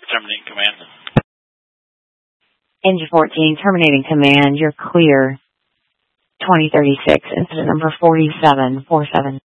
terminating command. Engine 14, terminating command. You're clear. 2036, incident number 4747.